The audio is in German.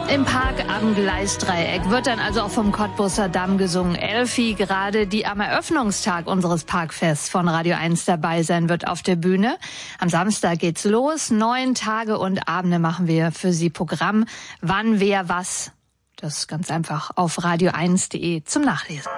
Im Park am Gleisdreieck wird dann also auch vom Cottbuser Damm gesungen. Elfi, gerade die am Eröffnungstag unseres Parkfests von Radio 1 dabei sein wird auf der Bühne. Am Samstag geht's los. 9 Tage und Abende machen wir für Sie Programm. Wann, wer, was. Das ist ganz einfach auf radio1.de zum Nachlesen.